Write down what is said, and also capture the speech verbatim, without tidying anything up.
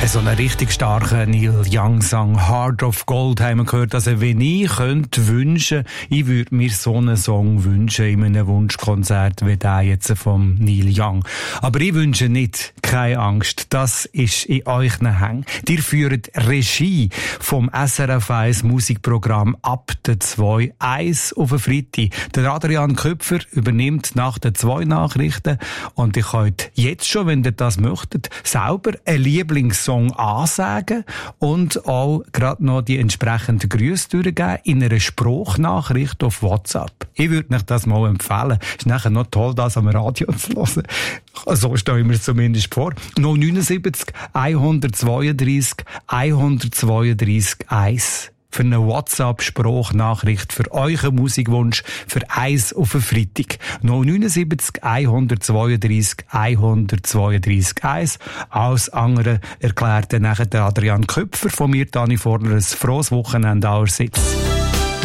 So einen richtig starken Neil Young-Song, Heart of Gold, haben wir gehört. Also, wenn ich könnte wünschen, ich würde mir so einen Song wünschen in einem Wunschkonzert wie der jetzt vom Neil Young. Aber ich wünsche nicht, keine Angst, das ist in euren Händen. Ihr führt Regie vom S R F eins Musikprogramm ab der zwei eins auf den Freitag. Der Adrian Köpfer übernimmt nach den zwei Nachrichten und ihr könnt jetzt schon, wenn ihr das möchtet, selber einen Lieblingssong ansagen und auch gerade noch die entsprechenden Grüße durchgeben in einer Spruchnachricht auf WhatsApp. Ich würde euch das mal empfehlen. Ist nachher noch toll, das am Radio zu hören. So stelle ich mir es zumindest vor. null neun sieben eins zwei drei eins zwei drei eins für eine WhatsApp-Spruchnachricht für euren Musikwunsch für eins auf den Freitag. null neun sieben eins zwei drei eins zwei drei eins. Alles andere erklärt dann nachher der Adrian Köpfer von mir, Dani Vorler, ein frohes Wochenende allerseits.